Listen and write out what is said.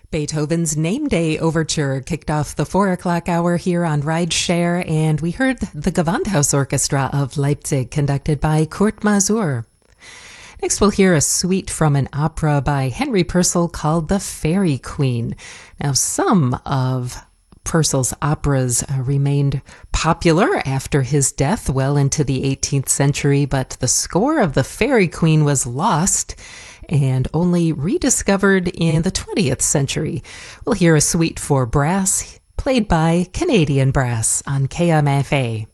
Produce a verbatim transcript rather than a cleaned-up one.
Beethoven's Name Day Overture kicked off the four o'clock hour here on Rideshare, and we heard the Gewandhaus Orchestra of Leipzig conducted by Kurt Masur. Next, we'll hear a suite from an opera by Henry Purcell called The Fairy Queen. Now, some of Purcell's operas uh, remained popular after his death well into the eighteenth century, but the score of The Fairy Queen was lost and only rediscovered in the twentieth century. We'll hear a suite for brass played by Canadian Brass on K M F A.